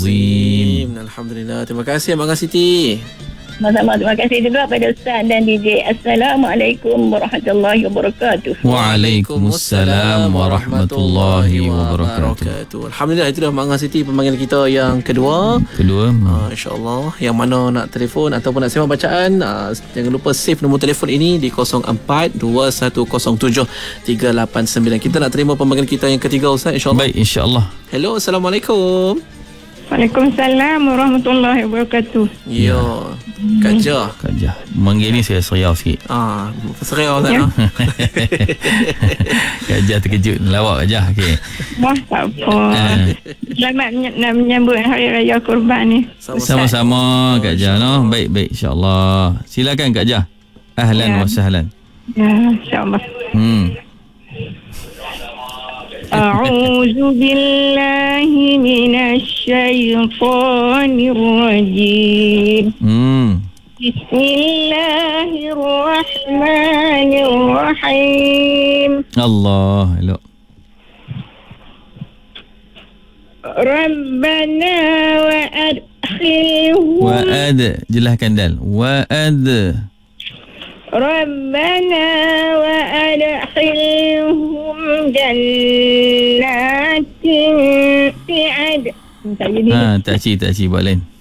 Alhamdulillah. Terima kasih Abang Siti. Sama-sama, terima kasih juga pada Ustaz dan DJ. Assalamualaikum warahmatullahi wabarakatuh. Waalaikumsalam warahmatullahi wabarakatuh. Alhamdulillah, itu dah Mak Siti pemanggil kita yang kedua. InsyaAllah. Yang mana nak telefon ataupun nak sembang bacaan, jangan lupa save nombor telefon ini di 0421073899. Kita nak terima pemanggilan kita yang ketiga, Ustaz, insyaAllah. Baik, insyaAllah. Hello, Assalamualaikum. Waalaikumsalam warahmatullahi wabarakatuh. Ya, Kak Jah. Kak Jah. Manggil ni saya seriau sikit. Seriau tak? Ya. Kak Jah terkejut. Lawak Kak Jah. Okey. Wah, tak apa. Selamat menyambut Hari Raya Kurban ni. Sama-sama Kak Jah, no? Baik-baik, insyaAllah. Silakan Kak Jah. Ahlan wa sahlan. Ya, insyaAllah. أعوذ بالله من الشيطان الرجيم بسم الله الرحمن الرحيم Allah, elok. ربنا وأدخلهم jelaskan dal. ربنا وأدخلهم جنات في عدن. Tak cik buat lain.